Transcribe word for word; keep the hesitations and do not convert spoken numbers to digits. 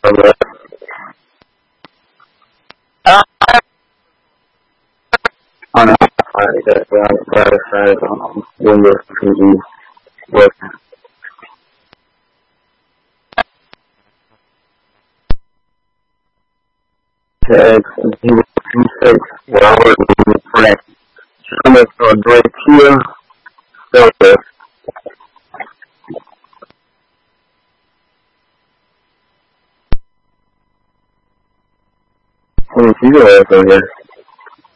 On a that the brighter side um, Windows P C working. Says zero two six where I work in France. Coming to a great tier, so the Let me see the rest of this.